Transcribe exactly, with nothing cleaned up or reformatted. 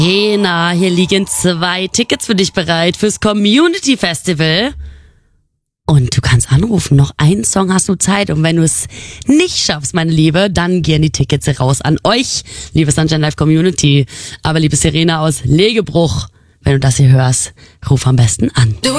Jena, hier liegen zwei Tickets für dich bereit fürs Community Festival. Und du kannst anrufen, noch einen Song hast du Zeit. Und wenn du es nicht schaffst, meine Liebe, dann gehen die Tickets raus an euch, liebe Sunshine Live Community. Aber liebe Serena aus Legebruch, wenn du das hier hörst, ruf am besten an.